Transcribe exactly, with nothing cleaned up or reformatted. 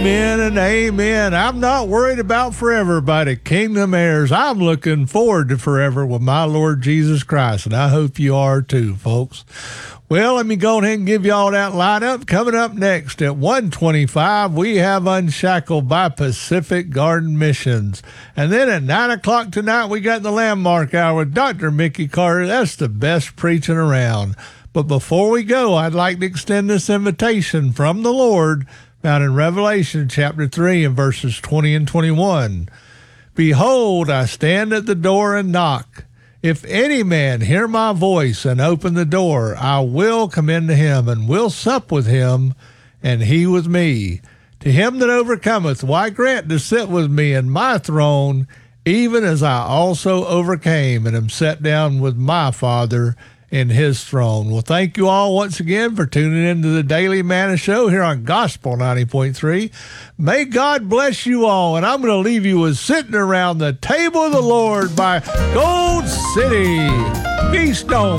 Amen and amen. I'm not worried about forever by the kingdom heirs. I'm looking forward to forever with my Lord Jesus Christ, and I hope you are too, folks. Well, let me go ahead and give you all that lineup. Coming up next at one twenty-five, we have Unshackled by Pacific Garden Missions. And then at nine o'clock tonight, we got the Landmark Hour with Doctor Mickey Carter. That's the best preaching around. But before we go, I'd like to extend this invitation from the Lord found in Revelation chapter three and verses twenty and twenty-one. Behold, I stand at the door and knock. If any man hear my voice and open the door, I will come into him and will sup with him, and he with me. To him that overcometh, will I grant to sit with me in my throne, even as I also overcame and am set down with my Father in his throne. Well, thank you all once again for tuning into the Daily Manna Show here on Gospel ninety point three. May God bless you all, and I'm going to leave you with Sitting Around the Table of the Lord by Gold City. Feast on